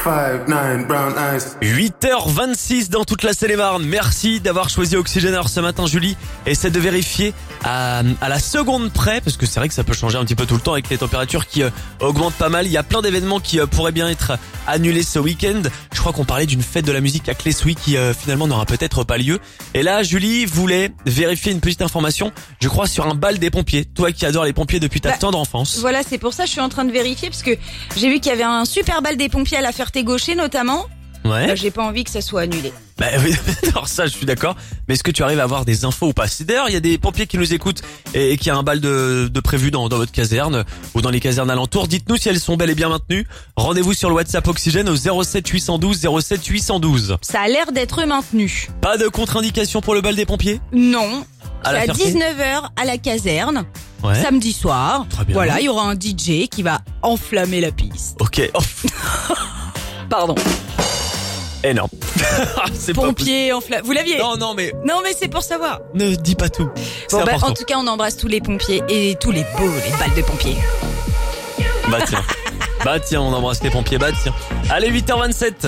5'9", brown eyes. 8h26 dans toute la Seine-et-Marne. Merci d'avoir choisi Oxygène. Alors ce matin, Julie essaie de vérifier à la seconde près, parce que c'est vrai que ça peut changer un petit peu tout le temps avec les températures qui augmentent pas mal. Il y a plein d'événements qui pourraient bien être annulés ce week-end. Je crois qu'on parlait d'une fête de la musique à Clessouille qui finalement n'aura peut-être pas lieu. Et là, Julie voulait vérifier une petite information, je crois, sur un bal des pompiers. Toi qui adores les pompiers depuis ta tendre enfance. Voilà, c'est pour ça que je suis en train de vérifier, parce que j'ai vu qu'il y avait un super bal des pompiers à la Ferté-Gaucher notamment. Ouais. J'ai pas envie que ça soit annulé. Bah oui, alors ça je suis d'accord. Mais est-ce que tu arrives à avoir des infos ou pas? Si d'ailleurs il y a des pompiers qui nous écoutent et qu'il y a un bal de prévu dans votre caserne ou dans les casernes alentours, dites-nous si elles sont bel et bien maintenues. Rendez-vous sur le WhatsApp Oxygène au 07 812 07 812. Ça a l'air d'être maintenu. Pas de contre-indication pour le bal des pompiers? Non. À la C'est à Ferté 19h à la caserne. Ouais. Samedi soir. Très bien. Voilà, il y aura un DJ qui va enflammer la piste. Ok. Oh. Pardon. Énorme. C'est pas Pompier enflammé. Vous l'aviez? Non mais Non, mais c'est pour savoir. ne dis pas tout. C'est Bon, important. en tout cas, on embrasse tous les pompiers et tous les balles de pompiers. Bah tiens, on embrasse les pompiers. Bah tiens. Allez, 8h27.